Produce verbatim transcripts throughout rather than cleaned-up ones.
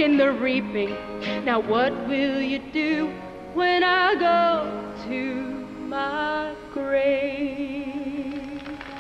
in the reaping. Now what will you do when I go to my grave?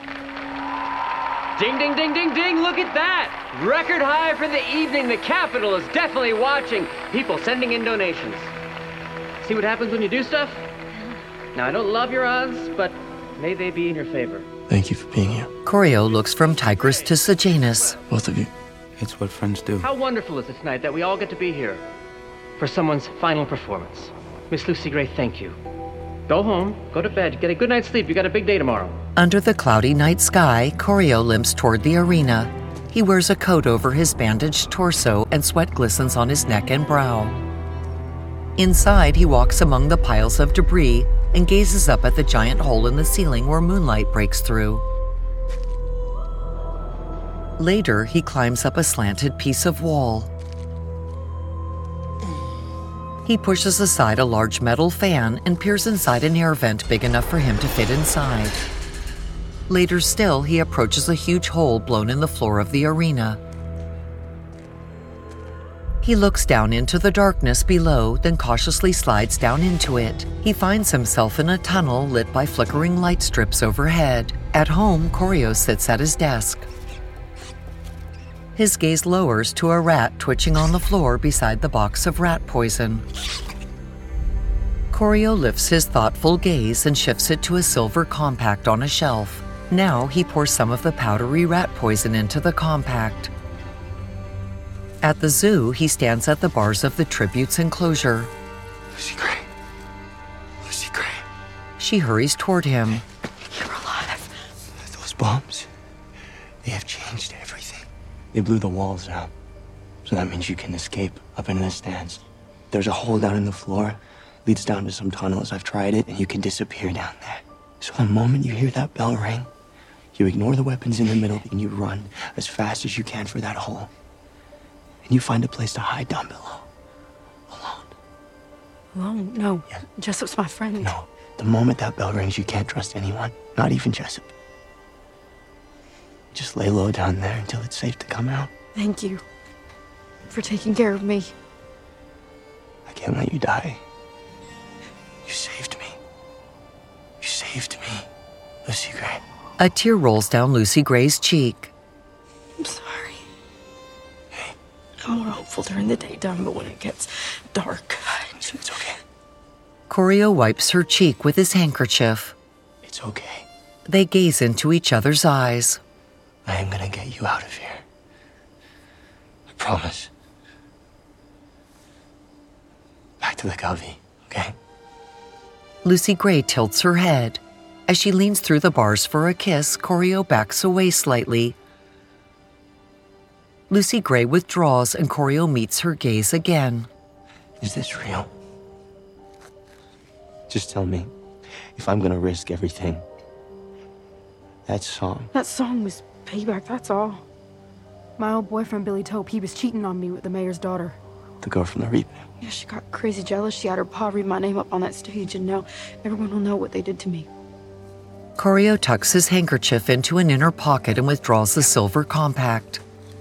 Ding, ding, ding, ding, ding, look at that! Record high for the evening. The Capitol is definitely watching. People sending in donations. See what happens when you do stuff? Now, I don't love your odds, but may they be in your favor. Thank you for being here. Corio looks from Tigris to Sejanus. Both of you. It's what friends do. How wonderful is it tonight that we all get to be here for someone's final performance. Miss Lucy Gray, thank you. Go home, go to bed, get a good night's sleep. You got a big day tomorrow. Under the cloudy night sky, Corio limps toward the arena. He wears a coat over his bandaged torso and sweat glistens on his neck and brow. Inside, he walks among the piles of debris and gazes up at the giant hole in the ceiling where moonlight breaks through. Later, he climbs up a slanted piece of wall. He pushes aside a large metal fan and peers inside an air vent big enough for him to fit inside. Later still, he approaches a huge hole blown in the floor of the arena. He looks down into the darkness below, then cautiously slides down into it. He finds himself in a tunnel lit by flickering light strips overhead. At home, Corio sits at his desk. His gaze lowers to a rat twitching on the floor beside the box of rat poison. Corio lifts his thoughtful gaze and shifts it to a silver compact on a shelf. Now he pours some of the powdery rat poison into the compact. At the zoo, he stands at the bars of the tribute's enclosure. Lucy Gray. Lucy Gray. She hurries toward him. You're alive. Those bombs, they have changed everything. They blew the walls out. So that means you can escape up into the stands. There's a hole down in the floor, leads down to some tunnels. I've tried it, and you can disappear down there. So the moment you hear that bell ring, you ignore the weapons in the middle and you run as fast as you can for that hole. And you find a place to hide down below. Alone. Alone? No. Yeah. Jessup's my friend. No. The moment that bell rings, you can't trust anyone. Not even Jessup. Just lay low down there until it's safe to come out. Thank you for taking care of me. I can't let you die. You saved me. You saved me, Lucy Gray. A tear rolls down Lucy Gray's cheek. I'm sorry. I'm more hopeful during the daytime, but when it gets dark... It's, it's okay. Corio wipes her cheek with his handkerchief. It's okay. They gaze into each other's eyes. I am gonna get you out of here. I promise. Back to the covey, okay? Lucy Gray tilts her head. As she leans through the bars for a kiss, Corio backs away slightly. Lucy Gray withdraws and Corio meets her gaze again. Is this real? Just tell me if I'm gonna risk everything. That song. That song was payback, that's all. My old boyfriend, Billy Tope, he was cheating on me with the mayor's daughter. The girl from the Reaping. Yeah, she got crazy jealous. She had her pa read my name up on that stage, and now everyone will know what they did to me. Corio tucks his handkerchief into an inner pocket and withdraws the silver compact.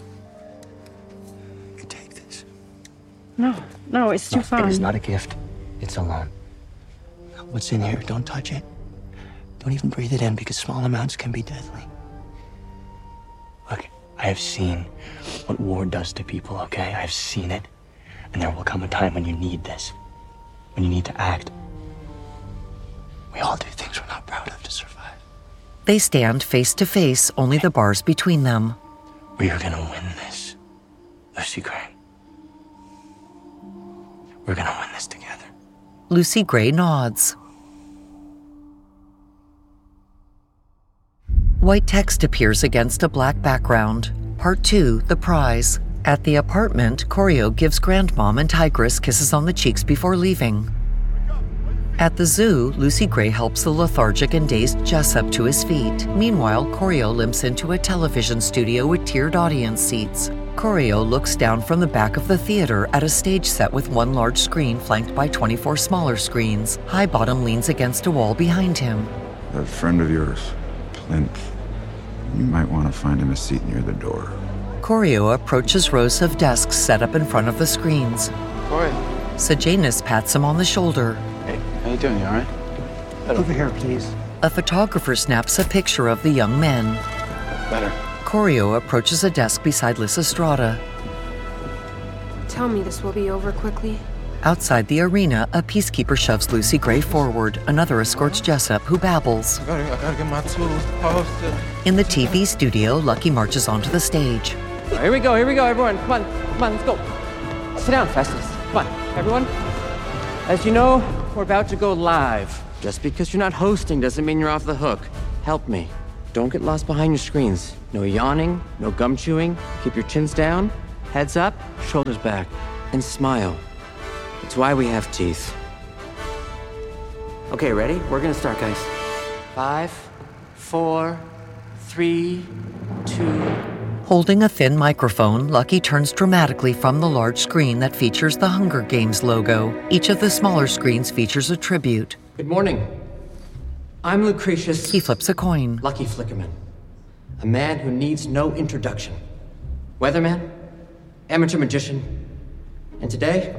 You take this. No, no, it's too No, fine. It is not a gift. It's a loan. What's in here? Don't touch it. Don't even breathe it in because small amounts can be deadly. Look, I have seen what war does to people, okay? I have seen it. And there will come a time when you need this. When you need to act. We all do things we're not proud of to survive. They stand face to face, only the bars between them. We are gonna win this, Lucy Gray. We're gonna win this together. Lucy Gray nods. White text appears against a black background. Part two, the prize. At the apartment, Corio gives Grandmom and Tigris kisses on the cheeks before leaving. At the zoo, Lucy Gray helps the lethargic and dazed Jessup to his feet. Meanwhile, Corio limps into a television studio with tiered audience seats. Corio looks down from the back of the theater at a stage set with one large screen flanked by twenty-four smaller screens. Highbottom leans against a wall behind him. That friend of yours, Plinth, you might want to find him a seat near the door. Choreo approaches rows of desks set up in front of the screens. Corey. Sejanus pats him on the shoulder. Hey, how you doing? You all right? Over here, please. A photographer snaps a picture of the young men. Better. Choreo approaches a desk beside Lysistrata. Tell me this will be over quickly. Outside the arena, a peacekeeper shoves Lucy Gray forward. Another escorts Jessup, who babbles. I gotta, I gotta get my tools posted. In the T V studio, Lucky marches onto the stage. All right, here we go, here we go, everyone. Come on, come on, let's go. Sit down, Festus. Come on, everyone. As you know, we're about to go live. Just because you're not hosting doesn't mean you're off the hook. Help me. Don't get lost behind your screens. No yawning, no gum chewing. Keep your chins down, heads up, shoulders back, and smile. It's why we have teeth. Okay, ready? We're gonna start, guys. Five, four, three, two. Holding a thin microphone, Lucky turns dramatically from the large screen that features the Hunger Games logo. Each of the smaller screens features a tribute. Good morning. I'm Lucretius. He flips a coin. Lucky Flickerman. A man who needs no introduction. Weatherman, amateur magician, and today,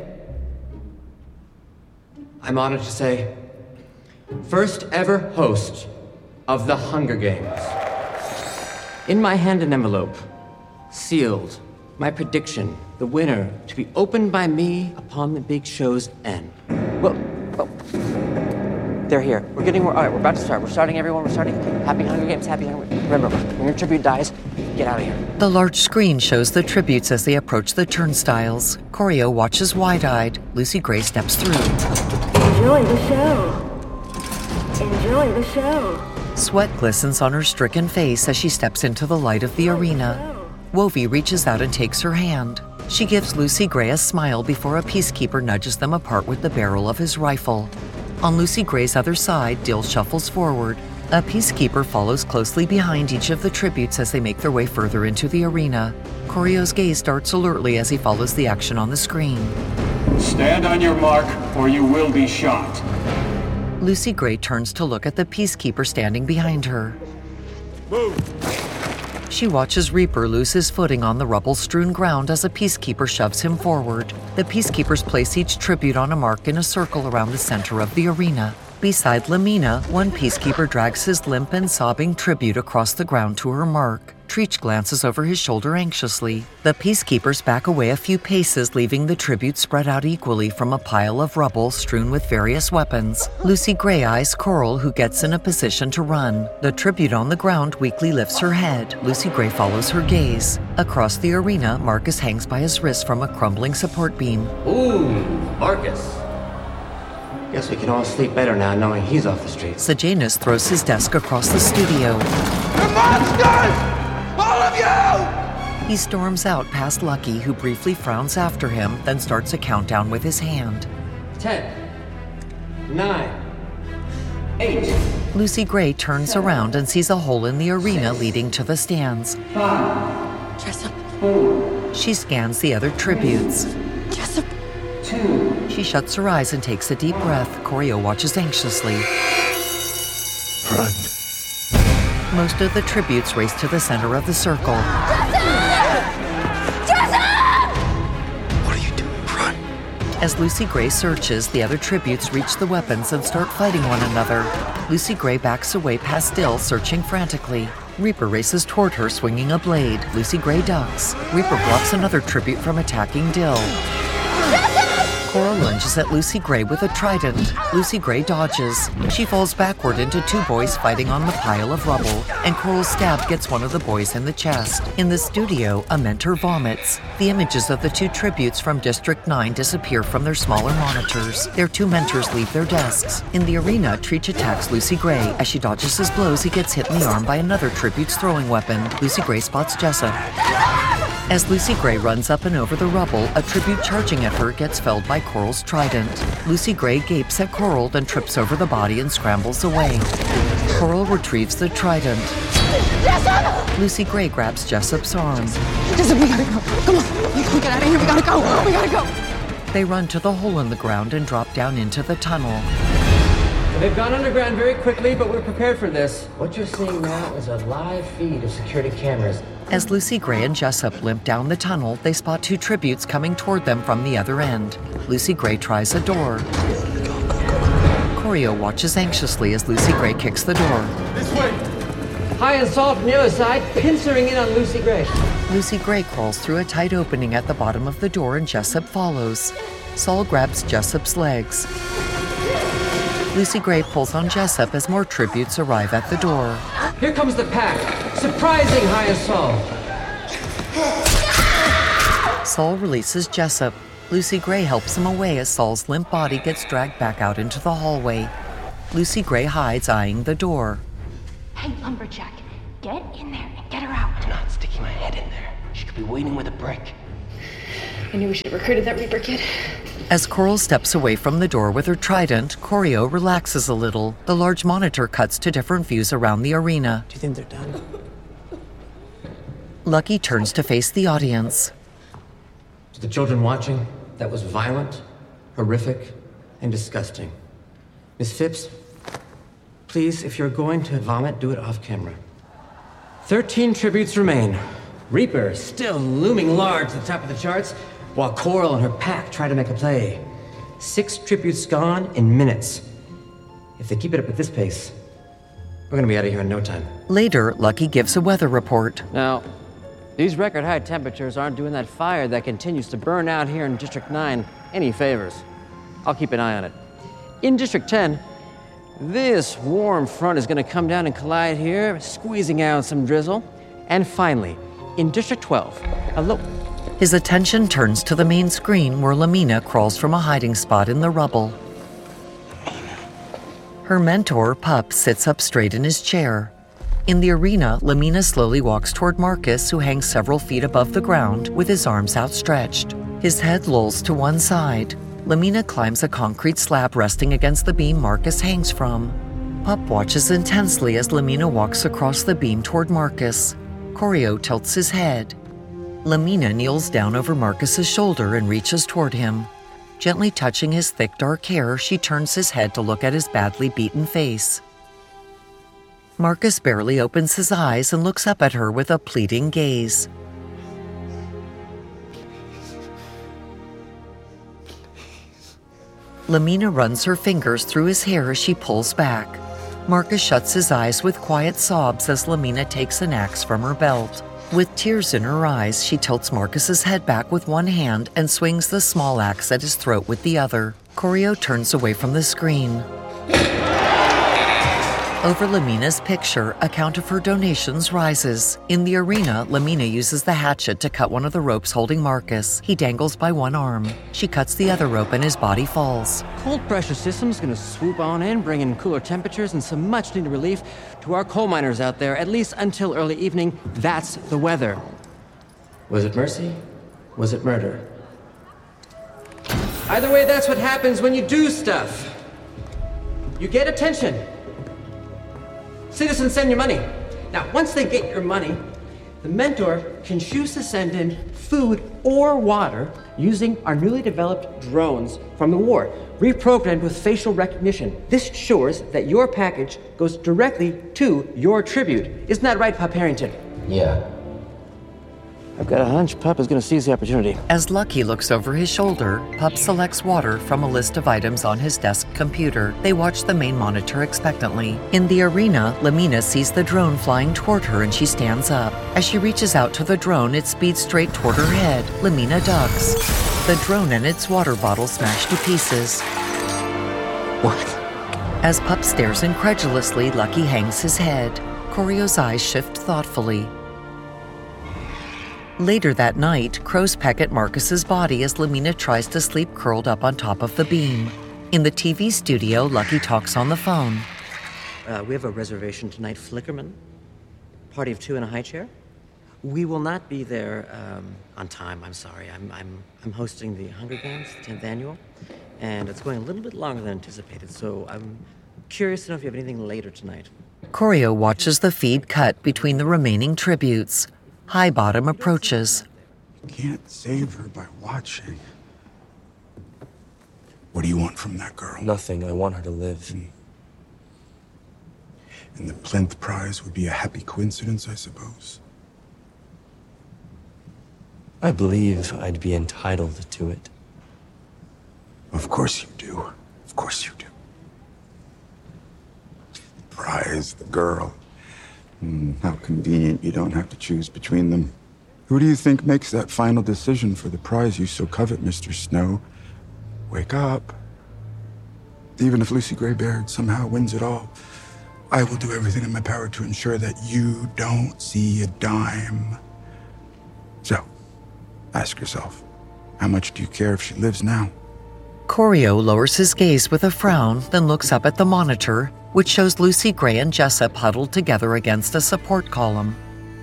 I'm honored to say, first ever host of the Hunger Games. In my hand an envelope, sealed, my prediction, the winner to be opened by me upon the big show's end. Well, well, they're here. We're getting, all right, we're about to start. We're starting, everyone, we're starting. Happy Hunger Games, happy Hunger Games. Remember, when your tribute dies, get out of here. The large screen shows the tributes as they approach the turnstiles. Choreo watches wide-eyed. Lucy Gray steps through. Enjoy the show. Enjoy the show. Sweat glistens on her stricken face as she steps into the light of the arena. Wovi reaches out and takes her hand. She gives Lucy Gray a smile before a peacekeeper nudges them apart with the barrel of his rifle. On Lucy Gray's other side, Dill shuffles forward. A peacekeeper follows closely behind each of the tributes as they make their way further into the arena. Choreo's gaze darts alertly as he follows the action on the screen. Stand on your mark, or you will be shot. Lucy Gray turns to look at the peacekeeper standing behind her. Move! She watches Reaper lose his footing on the rubble-strewn ground as a peacekeeper shoves him forward. The peacekeepers place each tribute on a mark in a circle around the center of the arena. Beside Lamina, one peacekeeper drags his limp and sobbing tribute across the ground to her mark. Treach glances over his shoulder anxiously. The peacekeepers back away a few paces, leaving the tribute spread out equally from a pile of rubble strewn with various weapons. Lucy Gray eyes Coral, who gets in a position to run. The tribute on the ground weakly lifts her head. Lucy Gray follows her gaze. Across the arena, Marcus hangs by his wrist from a crumbling support beam. Ooh, Marcus. Guess we can all sleep better now knowing he's off the streets. Sejanus throws his desk across the studio. The monsters! All of you! He storms out past Lucky, who briefly frowns after him, then starts a countdown with his hand. Ten, nine, eight. Lucy Gray turns around and sees a hole in the arena leading to the stands. Five, Jessup. four, She scans the other tributes. Jessup. two. She shuts her eyes and takes a deep breath. Choreo watches anxiously. Run. Most of the tributes race to the center of the circle. What are you doing? Run. As Lucy Gray searches, the other tributes reach the weapons and start fighting one another. Lucy Gray backs away past Dill, searching frantically. Reaper races toward her, swinging a blade. Lucy Gray ducks. Reaper blocks another tribute from attacking Dill. Coral lunges at Lucy Gray with a trident. Lucy Gray dodges. She falls backward into two boys fighting on the pile of rubble, and Coral's stab gets one of the boys in the chest. In the studio, a mentor vomits. The images of the two tributes from District nine disappear from their smaller monitors. Their two mentors leave their desks. In the arena, Treach attacks Lucy Gray. As she dodges his blows, he gets hit in the arm by another tribute's throwing weapon. Lucy Gray spots Jessup. As Lucy Gray runs up and over the rubble, a tribute charging at her gets felled by Coral's trident. Lucy Gray gapes at Coral, then trips over the body and scrambles away. Coral retrieves the trident. Jessup! Lucy Gray grabs Jessup's arm. Jessup, we gotta go. Come on. We gotta get out of here. We gotta go. We gotta go. They run to the hole in the ground and drop down into the tunnel. They've gone underground very quickly, but we're prepared for this. What you're seeing now is a live feed of security cameras. As Lucy Gray and Jessup limp down the tunnel, they spot two tributes coming toward them from the other end. Lucy Gray tries a door. Corio watches anxiously as Lucy Gray kicks the door. This way! High and Saul from the other side, pincering in on Lucy Gray. Lucy Gray crawls through a tight opening at the bottom of the door and Jessup follows. Saul grabs Jessup's legs. Lucy Gray pulls on Jessup as more tributes arrive at the door. Here comes the pack. Surprising High and Saul. Saul releases Jessup. Lucy Gray helps him away as Saul's limp body gets dragged back out into the hallway. Lucy Gray hides, eyeing the door. Hey, Lumberjack, get in there and get her out. I'm not sticking my head in there. She could be waiting with a brick. I knew we should have recruited that Reaper kid. As Coral steps away from the door with her trident, Corio relaxes a little. The large monitor cuts to different views around the arena. Do you think they're done? Lucky turns to face the audience. To the children watching, that was violent, horrific, and disgusting. Miss Phipps, please, if you're going to vomit, do it off camera. Thirteen tributes remain. Reaper still looming large at the top of the charts, while Coral and her pack try to make a play. Six tributes gone in minutes. If they keep it up at this pace, we're gonna be out of here in no time. Later, Lucky gives a weather report. Now, these record high temperatures aren't doing that fire that continues to burn out here in District nine any favors. I'll keep an eye on it. In District ten, this warm front is gonna come down and collide here, squeezing out some drizzle. And finally, in District twelve, a low... His attention turns to the main screen where Lamina crawls from a hiding spot in the rubble. Her mentor, Pup, sits up straight in his chair. In the arena, Lamina slowly walks toward Marcus, who hangs several feet above the ground with his arms outstretched. His head lolls to one side. Lamina climbs a concrete slab resting against the beam Marcus hangs from. Pup watches intensely as Lamina walks across the beam toward Marcus. Corio tilts his head. Lamina kneels down over Marcus's shoulder and reaches toward him. Gently touching his thick dark hair, she turns his head to look at his badly beaten face. Marcus barely opens his eyes and looks up at her with a pleading gaze. Lamina runs her fingers through his hair as she pulls back. Marcus shuts his eyes with quiet sobs as Lamina takes an axe from her belt. With tears in her eyes, she tilts Marcus's head back with one hand and swings the small axe at his throat with the other. Corio turns away from the screen. Over Lamina's picture, a count of her donations rises. In the arena, Lamina uses the hatchet to cut one of the ropes holding Marcus. He dangles by one arm. She cuts the other rope and his body falls. Cold pressure system's gonna swoop on in, bring in cooler temperatures and some much-needed relief to our coal miners out there, at least until early evening. That's the weather. Was it mercy? Was it murder? Either way, that's what happens when you do stuff. You get attention. Citizens send you money. Now, once they get your money, the mentor can choose to send in food or water using our newly developed drones from the war, reprogrammed with facial recognition. This ensures that your package goes directly to your tribute. Isn't that right, Pup Harrington? Yeah. I've got a hunch Pup is gonna seize the opportunity. As Lucky looks over his shoulder, Pup selects water from a list of items on his desk computer. They watch the main monitor expectantly. In the arena, Lamina sees the drone flying toward her and she stands up. As she reaches out to the drone, it speeds straight toward her head. Lamina ducks. The drone and its water bottle smash to pieces. What? As Pup stares incredulously, Lucky hangs his head. Corio's eyes shift thoughtfully. Later that night, crows peck at Marcus's body as Lamina tries to sleep curled up on top of the beam. In the T V studio, Lucky talks on the phone. Uh, we have a reservation tonight, Flickerman. Party of two in a high chair. We will not be there um, on time, I'm sorry. I'm, I'm, I'm hosting the Hunger Games, the tenth annual, and it's going a little bit longer than anticipated, so I'm curious to know if you have anything later tonight. Corio watches the feed cut between the remaining tributes. Highbottom approaches. Can't save her by watching. What do you want from that girl? Nothing. I want her to live. And the Plinth Prize would be a happy coincidence, I suppose. I believe I'd be entitled to it. Of course you do. Of course you do. The prize, the girl. Mm, how convenient you don't have to choose between them. Who do you think makes that final decision for the prize you so covet, Mister Snow? Wake up. Even if Lucy Greybeard somehow wins it all, I will do everything in my power to ensure that you don't see a dime. So, ask yourself, how much do you care if she lives now? Corio lowers his gaze with a frown, then looks up at the monitor, which shows Lucy Gray and Jessup huddled together against a support column.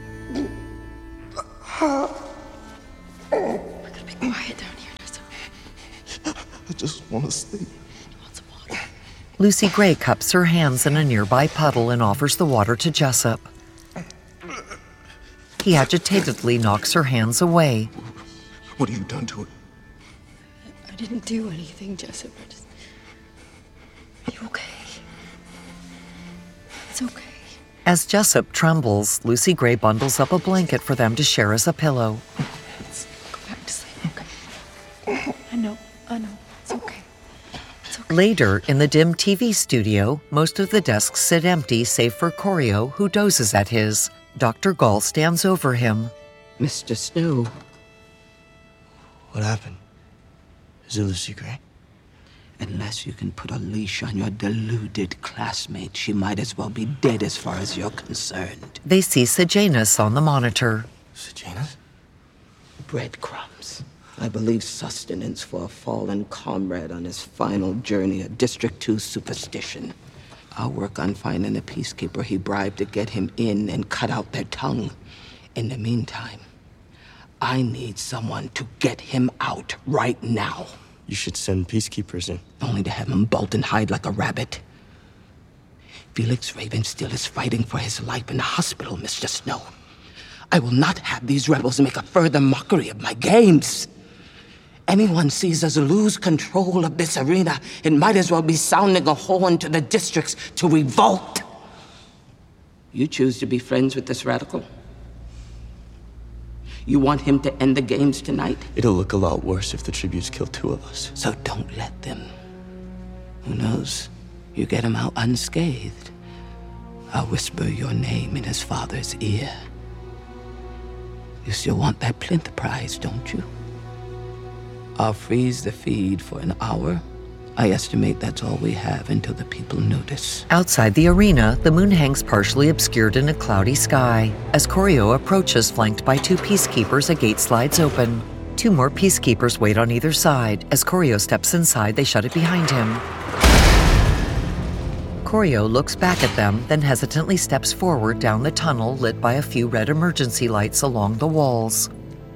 We're gonna be quiet down here, Jessup. I just want to sleep. Lucy Gray cups her hands in a nearby puddle and offers the water to Jessup. He agitatedly knocks her hands away. What have you done to it? I didn't do anything, Jessup. I just... Are you okay? It's okay. As Jessup trembles, Lucy Gray bundles up a blanket for them to share as a pillow. Let's go back to sleep, okay? I know, I know. It's okay. It's okay. Later, in the dim T V studio, most of the desks sit empty save for Corio, who dozes at his. Doctor Gall stands over him. Mister Snow. What happened? Is it Lucy Gray? Unless you can put a leash on your deluded classmate, she might as well be dead as far as you're concerned. They see Sejanus on the monitor. Sejanus? Breadcrumbs. I believe sustenance for a fallen comrade on his final journey, a District two superstition. I'll work on finding the peacekeeper he bribed to get him in and cut out their tongue. In the meantime, I need someone to get him out right now. You should send peacekeepers in. Only to have him bolt and hide like a rabbit. Felix Ravensteel is fighting for his life in the hospital, Mister Snow. I will not have these rebels make a further mockery of my games. Anyone sees us lose control of this arena, it might as well be sounding a horn to the districts to revolt. You choose to be friends with this radical? You want him to end the games tonight? It'll look a lot worse if the tributes kill two of us. So don't let them. Who knows? You get him out unscathed. I'll whisper your name in his father's ear. You still want that Plinth Prize, don't you? I'll freeze the feed for an hour. I estimate that's all we have until the people notice. Outside the arena, the moon hangs partially obscured in a cloudy sky. As Corio approaches, flanked by two peacekeepers, a gate slides open. Two more peacekeepers wait on either side. As Corio steps inside, they shut it behind him. Corio looks back at them, then hesitantly steps forward down the tunnel lit by a few red emergency lights along the walls.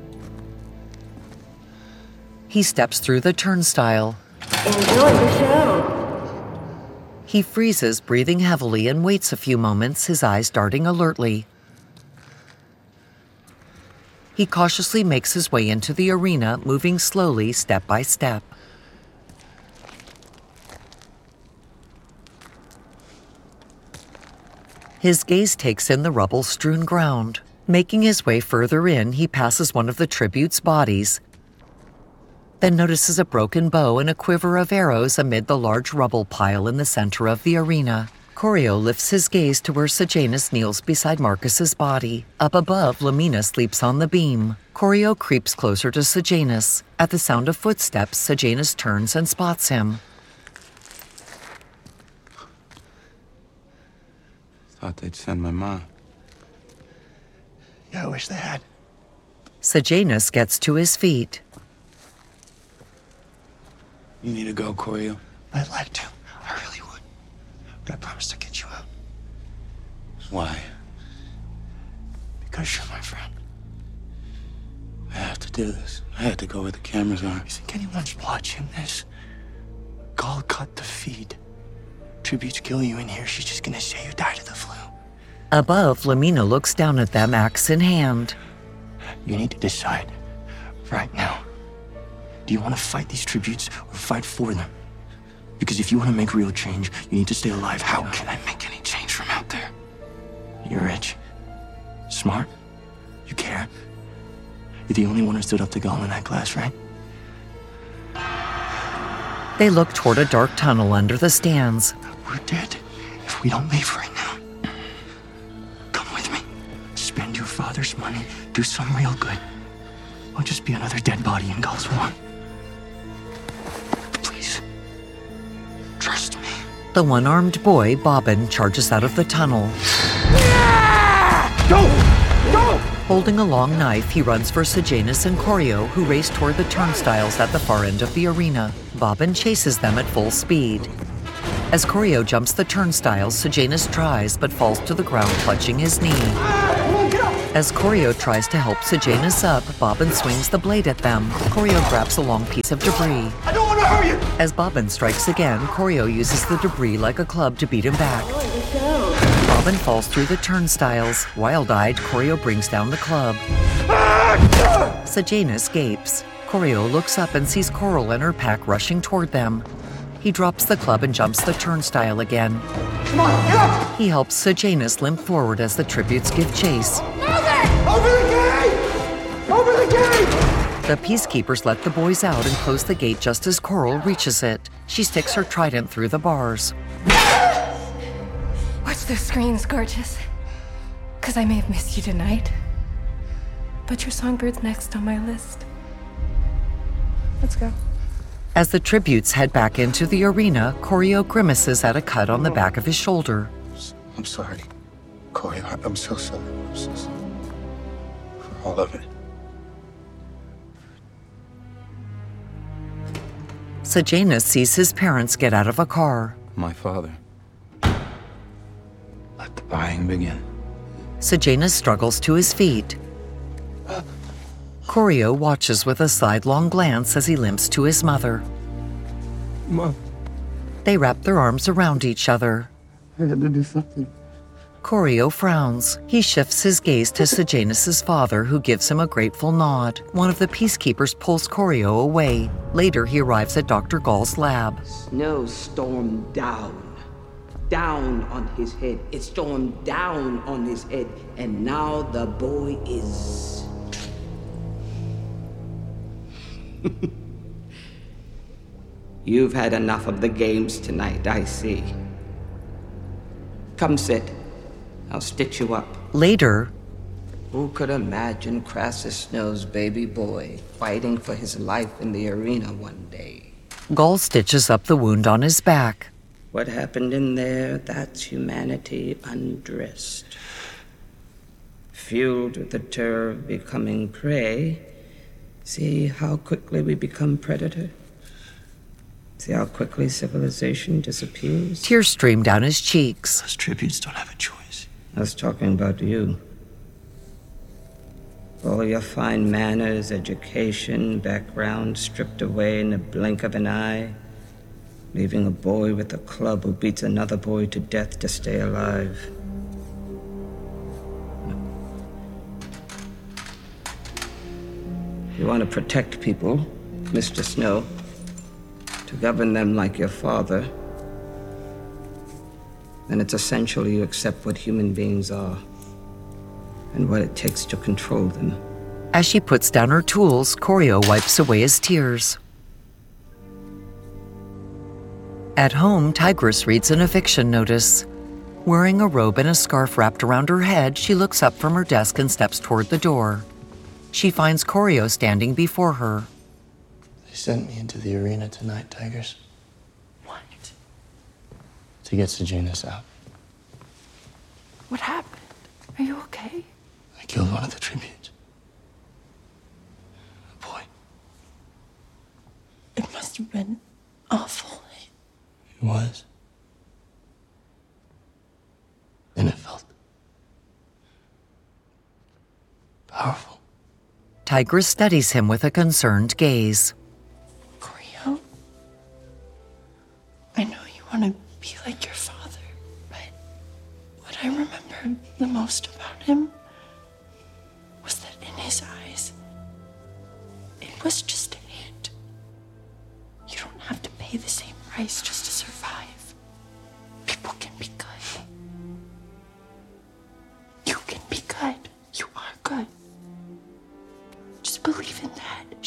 He steps through the turnstile. Enjoy the show. He freezes, breathing heavily, and waits a few moments, his eyes darting alertly. He cautiously makes his way into the arena, moving slowly, step by step. His gaze takes in the rubble-strewn ground. Making his way further in, he passes one of the tribute's bodies, then notices a broken bow and a quiver of arrows amid the large rubble pile in the center of the arena. Corio lifts his gaze to where Sejanus kneels beside Marcus's body. Up above, Lamina sleeps on the beam. Corio creeps closer to Sejanus. At the sound of footsteps, Sejanus turns and spots him. Thought they'd send my mom. Yeah, I wish they had. Sejanus gets to his feet. You need to go, Corio. I'd like to. I really would. But I promise to get you out. Why? Because you're my friend. I have to do this. I have to go where the cameras are. You think anyone's watching this? Gall cut the feed. Tributes kill you in here, she's just gonna say you died of the flu. Above, Lamina looks down at them, axe in hand. You need to decide right now. Do you want to fight these tributes or fight for them? Because if you want to make real change, you need to stay alive. How can I make any change from out there? You're rich. Smart. You care. You're the only one who stood up to Gull in that class, right? They look toward a dark tunnel under the stands. We're dead if we don't leave right now. Come with me. Spend your father's money. Do some real good. I'll just be another dead body in Gull's War. Please. Trust me. The one-armed boy, Bobbin, charges out of the tunnel. Go! Go! Holding a long knife, he runs for Sejanus and Corio, who race toward the turnstiles at the far end of the arena. Bobbin chases them at full speed. As Corio jumps the turnstiles, Sejanus tries, but falls to the ground, clutching his knee. As Corio tries to help Sejanus up, Bobbin swings the blade at them. Corio grabs a long piece of debris. I don't want to hurt you! As Bobbin strikes again, Corio uses the debris like a club to beat him back. Bobbin falls through the turnstiles. Wild-eyed, Corio brings down the club. Sejanus gapes. Corio looks up and sees Coral and her pack rushing toward them. He drops the club and jumps the turnstile again. Come on, get up! He helps Sejanus limp forward as the tributes give chase. Over the gate! Over the gate! The peacekeepers let the boys out and close the gate just as Coral reaches it. She sticks her trident through the bars. Watch those screens, gorgeous. Because I may have missed you tonight. But your songbird's next on my list. Let's go. As the tributes head back into the arena, Corio grimaces at a cut on the back of his shoulder. I'm sorry. Corey, I- I'm so sorry. I'm so sorry. For all of it. Sejanus sees his parents get out of a car. My father. Let the buying begin. Sejanus struggles to his feet. Corio watches with a sidelong glance as he limps to his mother. Mom. They wrap their arms around each other. I had to do something. Corio frowns. He shifts his gaze to Sejanus' father, who gives him a grateful nod. One of the peacekeepers pulls Corio away. Later, he arrives at Doctor Gall's lab. Snow stormed down. Down on his head. It stormed down on his head. And now the boy is... You've had enough of the games tonight, I see. Come sit. I'll stitch you up. Later, who could imagine Crassus Snow's baby boy fighting for his life in the arena one day? Gall stitches up the wound on his back. What happened in there, that's humanity undressed. Fueled with the terror of becoming prey, see how quickly we become predator? See how quickly civilization disappears? Tears stream down his cheeks. Those tributes don't have a choice. I was talking about you. All your fine manners, education, background stripped away in the blink of an eye, leaving a boy with a club who beats another boy to death to stay alive. You want to protect people, Mister Snow, to govern them like your father, then it's essential you accept what human beings are and what it takes to control them. As she puts down her tools, Corio wipes away his tears. At home, Tigress reads an eviction notice. Wearing a robe and a scarf wrapped around her head, she looks up from her desk and steps toward the door. She finds Corio standing before her. They sent me into the arena tonight, Tigers. What? To get Sejanus out. What happened? Are you okay? I killed one of the tributes. A boy. It must have been awful. It was. And it felt powerful. Tigress studies him with a concerned gaze. Corio, I know you want to be like your father, but what I remember the most about him was that in his eyes, it was just a hit. You don't have to pay the same price just to survive. People can be good.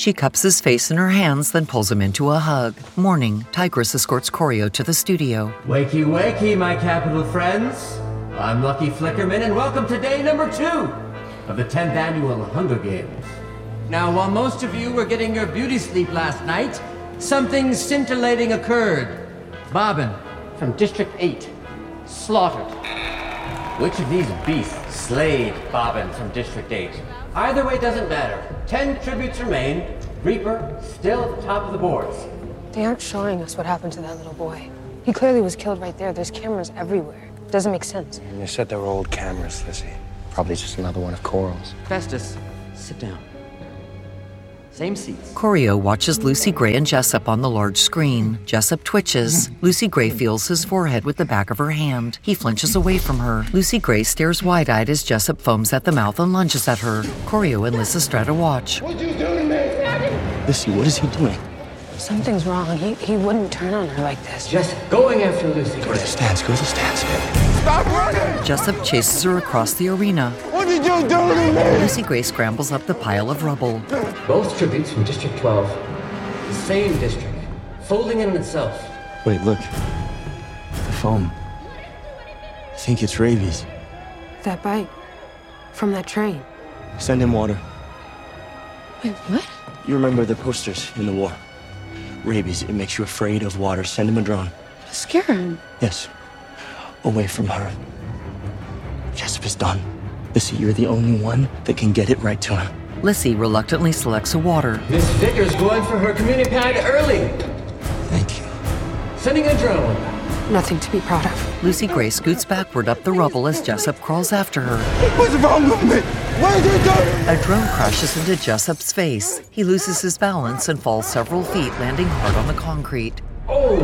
She cups his face in her hands, then pulls him into a hug. Morning, Tigress escorts Corio to the studio. Wakey, wakey, my capital friends. I'm Lucky Flickerman, and welcome to day number two of the tenth annual Hunger Games. Now, while most of you were getting your beauty sleep last night, something scintillating occurred. Bobbin, from District eight, slaughtered. Which of these beasts slayed Bobbin from District eight? Either way doesn't matter. Ten tributes remain. Reaper still at the top of the boards. They aren't showing us what happened to that little boy. He clearly was killed right there. There's cameras everywhere. Doesn't make sense. And you said they were old cameras, Lizzie. Probably just another one of Coral's. Festus, sit down. Same seats. Corio watches Lucy Gray and Jessup on the large screen. Jessup twitches. Lucy Gray feels his forehead with the back of her hand. He flinches away from her. Lucy Gray stares wide-eyed as Jessup foams at the mouth and lunges at her. Corio and Lysistrata watch. What'd you do to me? Lissy, what is he doing? Something's wrong. He, he wouldn't turn on her like this. Just going after Lucy. Go to the stands, go to the stands. Stop running! Jessup chases her across the arena. What did you do to me? Lucy Gray scrambles up the pile of rubble. Both tributes from District twelve. The same district. Folding in on itself. Wait, look. The foam. I think it's rabies. That bite. From that train. Send him water. Wait, what? You remember the posters in the war? Rabies, it makes you afraid of water. Send him a drone. Scare him. Yes. Away from her. Jessup is done. Lissy, you're the only one that can get it right to him. Lissy reluctantly selects a water. Miss Vickers going for her community pad early. Thank you. Sending a drone. Nothing to be proud of. Lucy Gray scoots backward up the rubble as Jessup crawls after her. What's wrong with me? What did you do? A drone crashes into Jessup's face. He loses his balance and falls several feet, landing hard on the concrete. Oh!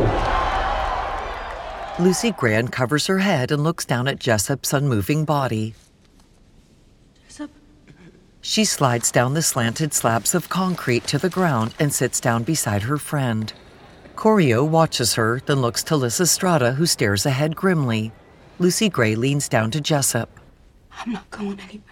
Lucy Gray uncovers her head and looks down at Jessup's unmoving body. Jessup? She slides down the slanted slabs of concrete to the ground and sits down beside her friend. Corio watches her, then looks to Lysistrata, who stares ahead grimly. Lucy Gray leans down to Jessup. I'm not going anywhere.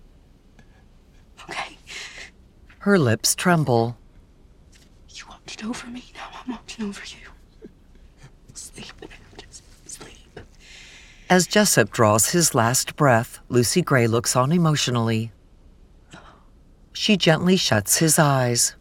Okay? Her lips tremble. You watched over me, now I'm watching over you. Sleep, just sleep. As Jessup draws his last breath, Lucy Gray looks on emotionally. She gently shuts his eyes.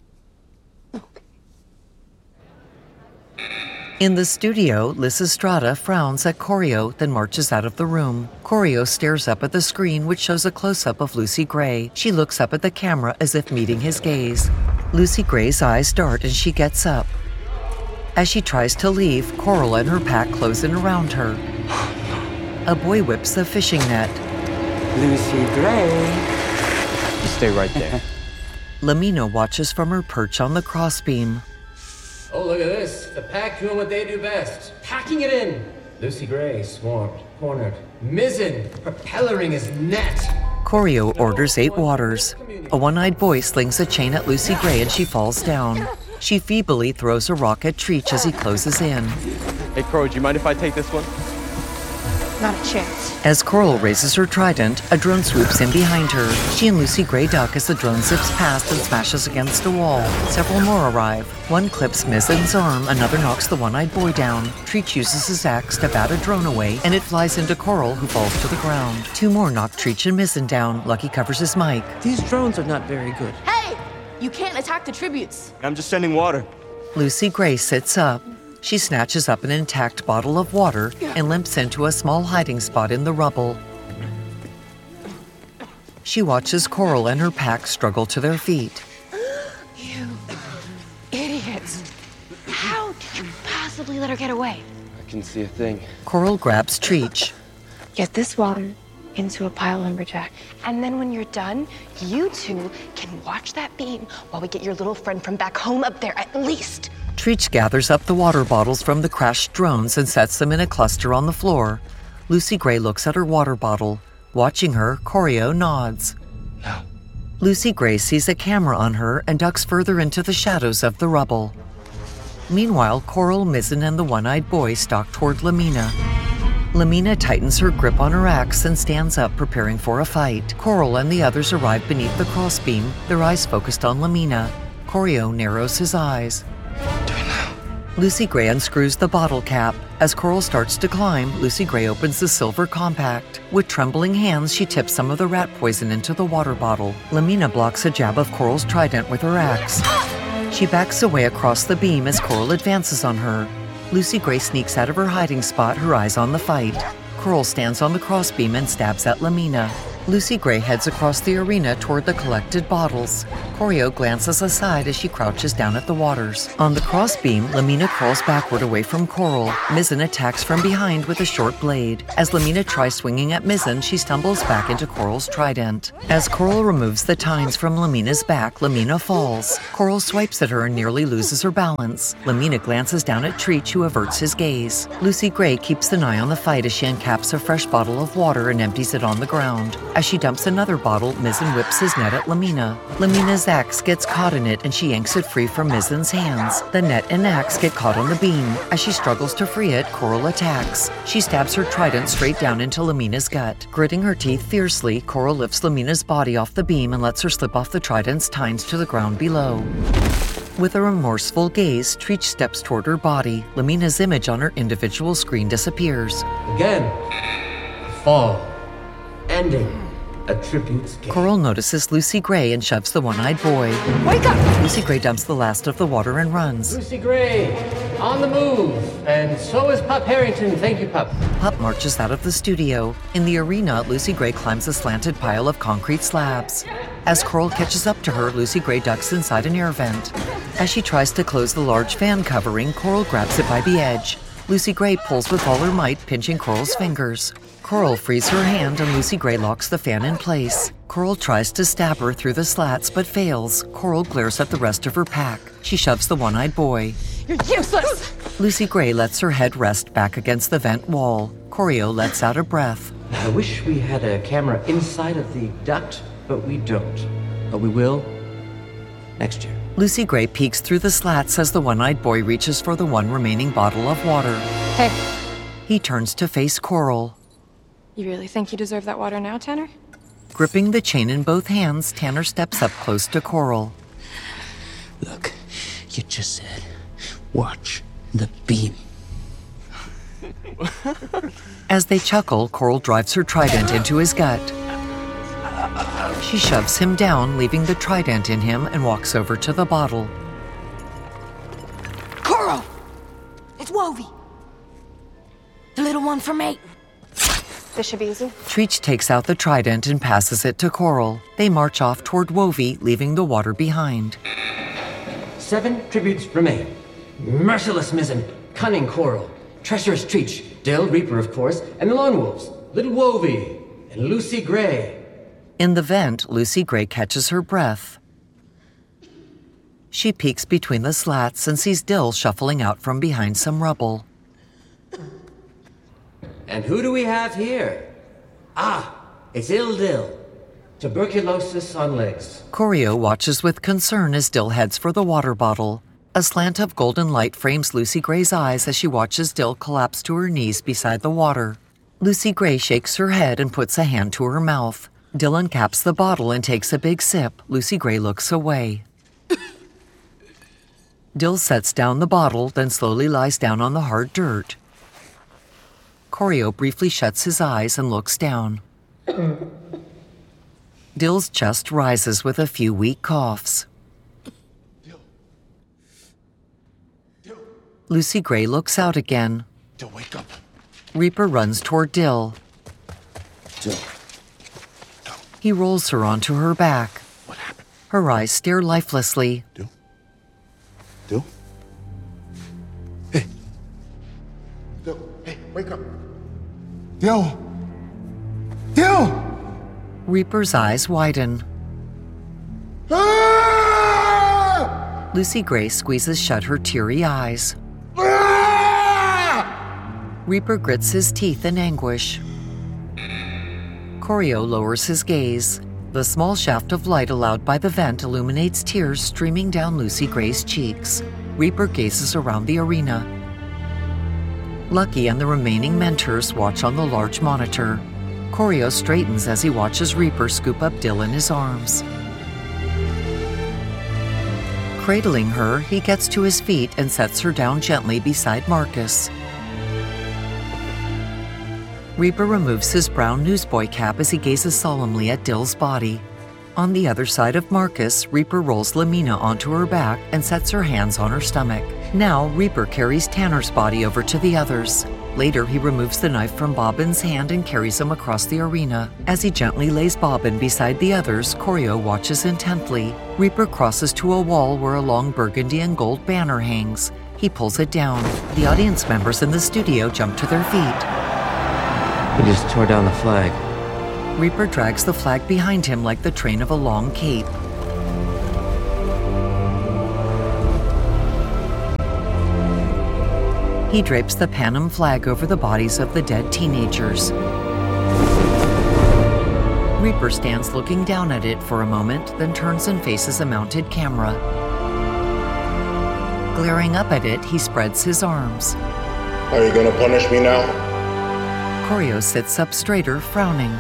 In the studio, Lysistrata frowns at Corio, then marches out of the room. Corio stares up at the screen, which shows a close-up of Lucy Gray. She looks up at the camera as if meeting his gaze. Lucy Gray's eyes dart and she gets up. As she tries to leave, Coral and her pack close in around her. A boy whips the fishing net. Lucy Gray. You stay right there. Lamina watches from her perch on the crossbeam. Oh, look at this. The pack doing what they do best. Packing it in. Lucy Gray, swarmed, cornered. Mizzen, propellering his net. Corio orders eight waters. A one-eyed boy slings a chain at Lucy Gray and she falls down. She feebly throws a rock at Treach as he closes in. Hey, Crow, do you mind if I take this one? Not a chance. As Coral raises her trident, a drone swoops in behind her. She and Lucy Gray duck as the drone zips past and smashes against a wall. Several more arrive. One clips Mizzen's arm, another knocks the one-eyed boy down. Treach uses his axe to bat a drone away, and it flies into Coral, who falls to the ground. Two more knock Treach and Mizzen down. Lucky covers his mic. These drones are not very good. Hey! You can't attack the tributes. I'm just sending water. Lucy Gray sits up. She snatches up an intact bottle of water and limps into a small hiding spot in the rubble. She watches Coral and her pack struggle to their feet. You idiots. How did you possibly let her get away? I can see a thing. Coral grabs Treach. Get this water into a pile, Lumberjack. And then when you're done, you two can watch that beam while we get your little friend from back home up there at least. Treach gathers up the water bottles from the crashed drones and sets them in a cluster on the floor. Lucy Gray looks at her water bottle. Watching her, Corio nods. No. Lucy Gray sees a camera on her and ducks further into the shadows of the rubble. Meanwhile, Coral, Mizzen, and the one-eyed boy stalk toward Lamina. Lamina tightens her grip on her axe and stands up, preparing for a fight. Coral and the others arrive beneath the crossbeam, their eyes focused on Lamina. Choreo narrows his eyes. Lucy Gray unscrews the bottle cap. As Coral starts to climb, Lucy Gray opens the silver compact. With trembling hands, she tips some of the rat poison into the water bottle. Lamina blocks a jab of Coral's trident with her axe. She backs away across the beam as Coral advances on her. Lucy Gray sneaks out of her hiding spot, her eyes on the fight. Coral stands on the crossbeam and stabs at Lamina. Lucy Gray heads across the arena toward the collected bottles. Choreo glances aside as she crouches down at the waters. On the crossbeam, Lamina crawls backward away from Coral. Mizzen attacks from behind with a short blade. As Lamina tries swinging at Mizzen, she stumbles back into Coral's trident. As Coral removes the tines from Lamina's back, Lamina falls. Coral swipes at her and nearly loses her balance. Lamina glances down at Treach, who averts his gaze. Lucy Gray keeps an eye on the fight as she uncaps a fresh bottle of water and empties it on the ground. As she dumps another bottle, Mizzen whips his net at Lamina. Lamina's axe gets caught in it and she yanks it free from Mizzen's hands. The net and axe get caught on the beam. As she struggles to free it, Coral attacks. She stabs her trident straight down into Lamina's gut. Gritting her teeth fiercely, Coral lifts Lamina's body off the beam and lets her slip off the trident's tines to the ground below. With a remorseful gaze, Treach steps toward her body. Lamina's image on her individual screen disappears. Again, fall. Ending. A tribute's game. Coral notices Lucy Gray and shoves the one-eyed boy. Wake up! Lucy Gray dumps the last of the water and runs. Lucy Gray, on the move. And so is Pup Harrington. Thank you, Pup. Pup marches out of the studio. In the arena, Lucy Gray climbs a slanted pile of concrete slabs. As Coral catches up to her, Lucy Gray ducks inside an air vent. As she tries to close the large fan covering, Coral grabs it by the edge. Lucy Gray pulls with all her might, pinching Coral's fingers. Coral frees her hand and Lucy Gray locks the fan in place. Coral tries to stab her through the slats but fails. Coral glares at the rest of her pack. She shoves the one-eyed boy. You're useless! Lucy Gray lets her head rest back against the vent wall. Choreo lets out a breath. I wish we had a camera inside of the duct, but we don't. But we will next year. Lucy Gray peeks through the slats as the one-eyed boy reaches for the one remaining bottle of water. Hey. He turns to face Coral. You really think you deserve that water now, Tanner? Gripping the chain in both hands, Tanner steps up close to Coral. Look, you just said, watch the beam. As they chuckle, Coral drives her trident into his gut. She shoves him down, leaving the trident in him, and walks over to the bottle. Coral! It's Wovie. The little one from Maine. This should be easy. Treach takes out the trident and passes it to Coral. They march off toward Wovie, leaving the water behind. Seven tributes remain. Merciless Mizzen, cunning Coral, treacherous Treach, Dill, Reaper, of course, and the Lone Wolves, Little Wovie, and Lucy Gray. In the vent, Lucy Gray catches her breath. She peeks between the slats and sees Dill shuffling out from behind some rubble. And who do we have here? Ah, it's Il Dill. Tuberculosis on legs. Choreo watches with concern as Dill heads for the water bottle. A slant of golden light frames Lucy Gray's eyes as she watches Dill collapse to her knees beside the water. Lucy Gray shakes her head and puts a hand to her mouth. Dill uncaps the bottle and takes a big sip. Lucy Gray looks away. Dill sets down the bottle, then slowly lies down on the hard dirt. Choreo briefly shuts his eyes and looks down. Dill's chest rises with a few weak coughs. Dill. Dill. Lucy Gray looks out again. Dill, wake up. Reaper runs toward Dill. Dill. No. He rolls her onto her back. What happened? Her eyes stare lifelessly. Dill? Dill? Hey. Dill, hey, wake up. Dill! Dill! Reaper's eyes widen. Ah! Lucy Gray squeezes shut her teary eyes. Ah! Reaper grits his teeth in anguish. Choreo lowers his gaze. The small shaft of light allowed by the vent illuminates tears streaming down Lucy Gray's cheeks. Reaper gazes around the arena. Lucky and the remaining mentors watch on the large monitor. Choreo straightens as he watches Reaper scoop up Dill in his arms. Cradling her, he gets to his feet and sets her down gently beside Marcus. Reaper removes his brown newsboy cap as he gazes solemnly at Dill's body. On the other side of Marcus, Reaper rolls Lamina onto her back and sets her hands on her stomach. Now, Reaper carries Tanner's body over to the others. Later, he removes the knife from Bobbin's hand and carries him across the arena. As he gently lays Bobbin beside the others, Corio watches intently. Reaper crosses to a wall where a long burgundy and gold banner hangs. He pulls it down. The audience members in the studio jump to their feet. He just tore down the flag. Reaper drags the flag behind him like the train of a long cape. He drapes the Panem flag over the bodies of the dead teenagers. Reaper stands looking down at it for a moment, then turns and faces a mounted camera. Glaring up at it, he spreads his arms. Are you gonna punish me now? Corio sits up straighter, frowning.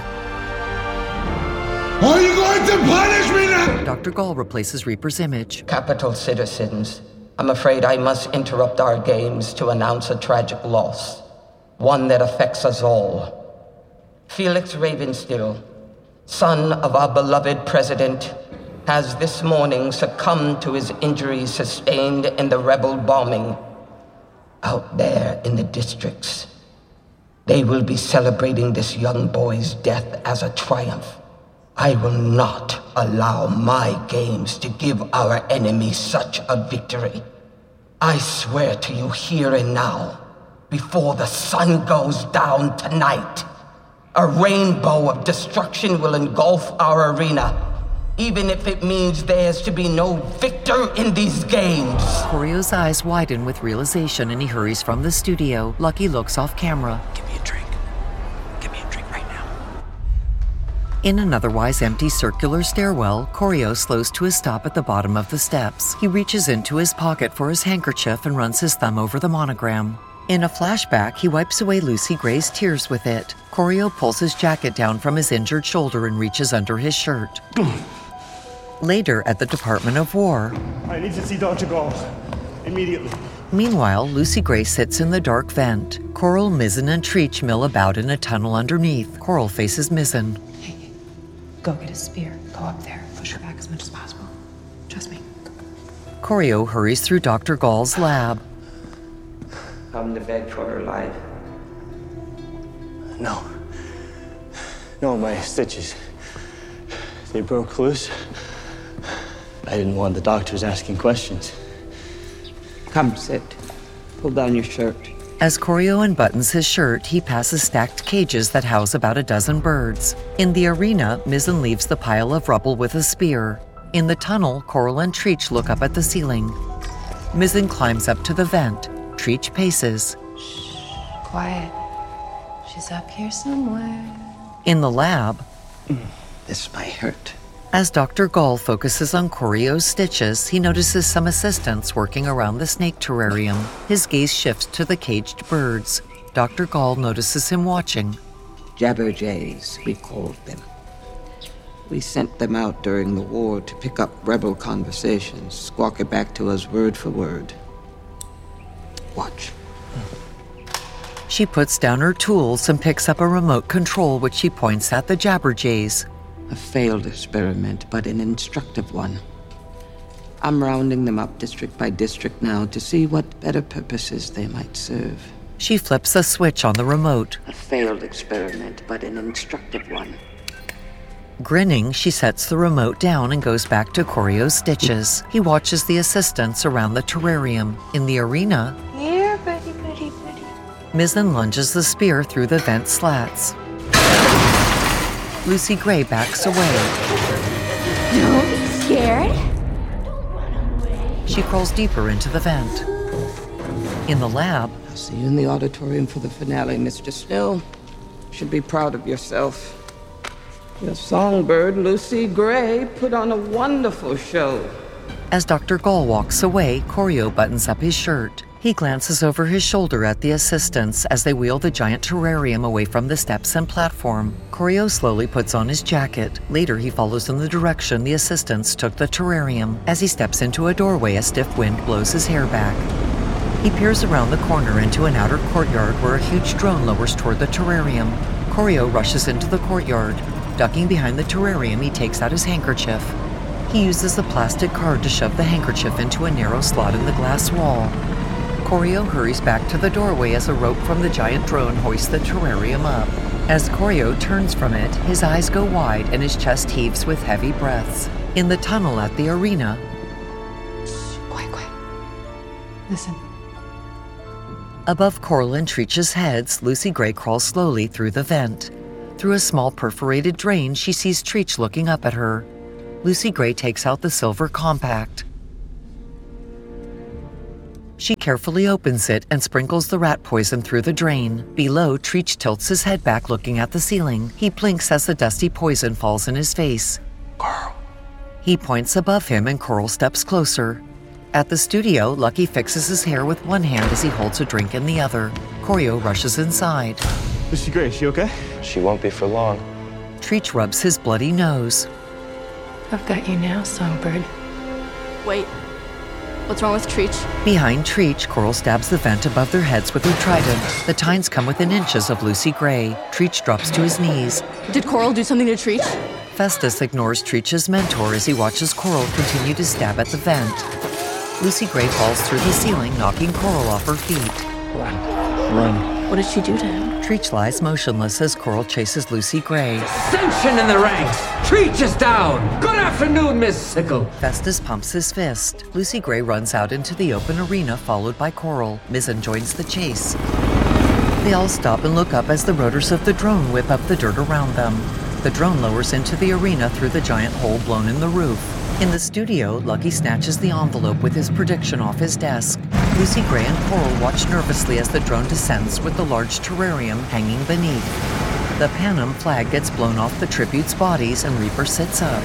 Are you going to punish me now? Doctor Gall replaces Reaper's image. Capital citizens, I'm afraid I must interrupt our games to announce a tragic loss, one that affects us all. Felix Ravenstill, son of our beloved president, has this morning succumbed to his injuries sustained in the rebel bombing out there in the districts. They will be celebrating this young boy's death as a triumph. I will not allow my games to give our enemy such a victory. I swear to you here and now, before the sun goes down tonight, a rainbow of destruction will engulf our arena, even if it means there's to be no victor in these games. Corio's eyes widen with realization and he hurries from the studio. Lucky looks off camera. Give me a drink. Give me a drink right now. In an otherwise empty circular stairwell, Corio slows to a stop at the bottom of the steps. He reaches into his pocket for his handkerchief and runs his thumb over the monogram. In a flashback, he wipes away Lucy Gray's tears with it. Corio pulls his jacket down from his injured shoulder and reaches under his shirt. Later, at the Department of War, I need to see Doctor Gall. Immediately. Meanwhile, Lucy Gray sits in the dark vent. Coral, Mizzen, and Treach mill about in a tunnel underneath. Coral faces Mizzen. Go get a spear. Go up there. Push her back as much as possible. Trust me. Corio hurries through Doctor Gall's lab. Come to beg for her life. No. No, my stitches. They broke loose. I didn't want the doctors asking questions. Come sit. Pull down your shirt. As Corio unbuttons his shirt, he passes stacked cages that house about a dozen birds. In the arena, Mizzen leaves the pile of rubble with a spear. In the tunnel, Coral and Treach look up at the ceiling. Mizzen climbs up to the vent. Treach paces. Shh, quiet. She's up here somewhere. In the lab, this might hurt. As Doctor Gall focuses on Corio's stitches, he notices some assistants working around the snake terrarium. His gaze shifts to the caged birds. Doctor Gall notices him watching. Jabberjays, we called them. We sent them out during the war to pick up rebel conversations, squawk it back to us word for word. Watch. She puts down her tools and picks up a remote control which she points at the Jabberjays. A failed experiment, but an instructive one. I'm rounding them up district by district now to see what better purposes they might serve. She flips a switch on the remote. A failed experiment, but an instructive one. Grinning, she sets the remote down and goes back to Corio's stitches. He watches the assistants around the terrarium. In the arena, Here, buddy, buddy, buddy. Mizzen lunges the spear through the vent slats. Lucy Gray backs away. Don't be scared. She crawls deeper into the vent. In the lab, I'll see you in the auditorium for the finale, Mister Snow. Should be proud of yourself. Your songbird, Lucy Gray, put on a wonderful show. As Doctor Gall walks away, Corio buttons up his shirt. He glances over his shoulder at the assistants as they wheel the giant terrarium away from the steps and platform. Koryo slowly puts on his jacket. Later, he follows in the direction the assistants took the terrarium. As he steps into a doorway, a stiff wind blows his hair back. He peers around the corner into an outer courtyard where a huge drone lowers toward the terrarium. Koryo rushes into the courtyard. Ducking behind the terrarium, he takes out his handkerchief. He uses the plastic card to shove the handkerchief into a narrow slot in the glass wall. Koryo hurries back to the doorway as a rope from the giant drone hoists the terrarium up. As Koryo turns from it, his eyes go wide and his chest heaves with heavy breaths. In the tunnel at the arena... Shh, quiet, quiet. Listen. Above Coral and Treach's heads, Lucy Gray crawls slowly through the vent. Through a small perforated drain, she sees Treach looking up at her. Lucy Gray takes out the silver compact. She carefully opens it and sprinkles the rat poison through the drain. Below, Treach tilts his head back looking at the ceiling. He blinks as the dusty poison falls in his face. Coral. He points above him and Coral steps closer. At the studio, Lucky fixes his hair with one hand as he holds a drink in the other. Koryo rushes inside. Lucy Gray, is she okay? She won't be for long. Treach rubs his bloody nose. I've got you now, Songbird. Wait. What's wrong with Treach? Behind Treach, Coral stabs the vent above their heads with her trident. The tines come within inches of Lucy Gray. Treach drops to his knees. Did Coral do something to Treach? Festus ignores Treach's mentor as he watches Coral continue to stab at the vent. Lucy Gray falls through the ceiling, knocking Coral off her feet. Run. Run. What did she do to him? Treach lies motionless as Coral chases Lucy Gray. Ascension in the ranks! Treach is down! Good afternoon, Miss Sickle! Festus pumps his fist. Lucy Gray runs out into the open arena, followed by Coral. Mizzen joins the chase. They all stop and look up as the rotors of the drone whip up the dirt around them. The drone lowers into the arena through the giant hole blown in the roof. In the studio, Lucky snatches the envelope with his prediction off his desk. Lucy Gray and Coral watch nervously as the drone descends with the large terrarium hanging beneath. The Panem flag gets blown off the tribute's bodies and Reaper sits up.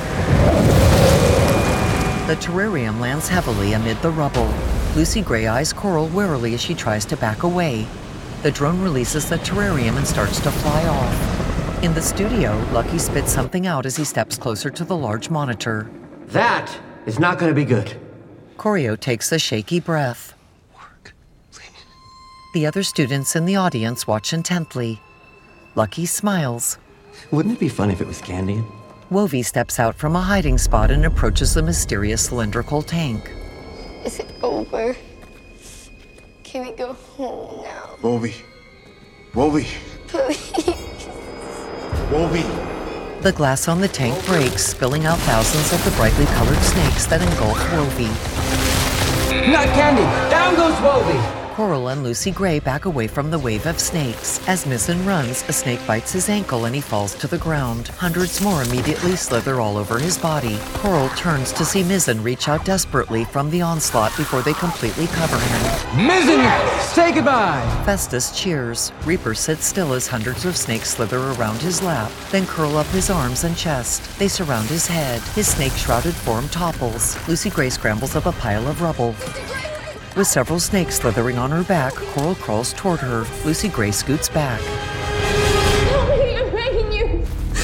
The terrarium lands heavily amid the rubble. Lucy Gray eyes Coral warily as she tries to back away. The drone releases the terrarium and starts to fly off. In the studio, Lucky spits something out as he steps closer to the large monitor. That is not going to be good. Koryo takes a shaky breath. Work, please. The other students in the audience watch intently. Lucky smiles. Wouldn't it be fun if it was candy? Wovie steps out from a hiding spot and approaches the mysterious cylindrical tank. Is it over? Can we go home now? Wovie. Wovie. Please. Wovie. The glass on the tank breaks, spilling out thousands of the brightly colored snakes that engulf Wovie. Not candy! Down goes Wovie! Coral and Lucy Gray back away from the wave of snakes. As Mizzen runs, a snake bites his ankle and he falls to the ground. Hundreds more immediately slither all over his body. Coral turns to see Mizzen reach out desperately from the onslaught before they completely cover him. Mizzen, say goodbye! Festus cheers. Reaper sits still as hundreds of snakes slither around his lap, then curl up his arms and chest. They surround his head. His snake-shrouded form topples. Lucy Gray scrambles up a pile of rubble. With several snakes slithering on her back, Coral crawls toward her. Lucy Gray scoots back. Help me, I'm begging you.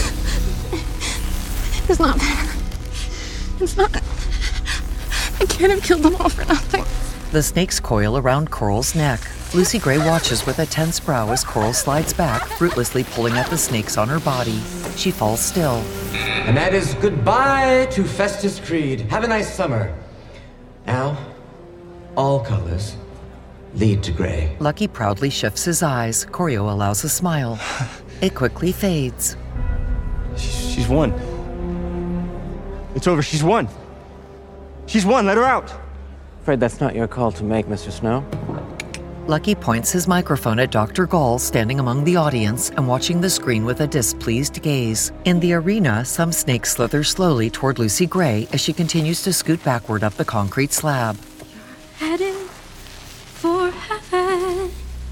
It's not fair. It's not. I can't have killed them all for nothing. The snakes coil around Coral's neck. Lucy Gray watches with a tense brow as Coral slides back, fruitlessly pulling at the snakes on her body. She falls still. And that is goodbye to Festus Creed. Have a nice summer. Now, all colors lead to gray. Lucky proudly shifts his eyes. Koryo allows a smile. It quickly fades. She's won. It's over. She's won. She's won. Let her out. Afraid that's not your call to make, Mister Snow. Lucky points his microphone at Doctor Gall, standing among the audience and watching the screen with a displeased gaze. In the arena, some snakes slither slowly toward Lucy Gray as she continues to scoot backward up the concrete slab. Heading for heaven,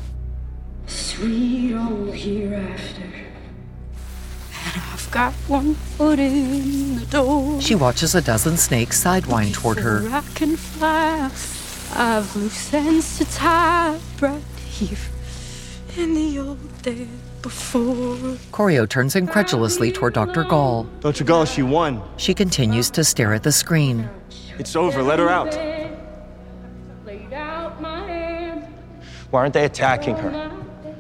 sweet old hereafter. And I've got one foot in the door. She watches a dozen snakes sidewind toward her. I can fly. I've loose ends to tie right here in the old days before. Corio turns incredulously toward Doctor Gall. Doctor Gall, she won. She continues to stare at the screen. It's over. Let her out. Why aren't they attacking her?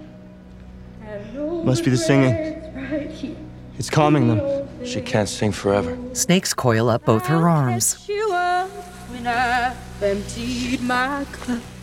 Must be the singing. It's calming them. She can't sing forever. Snakes coil up both her arms. You up when I've emptied my cup.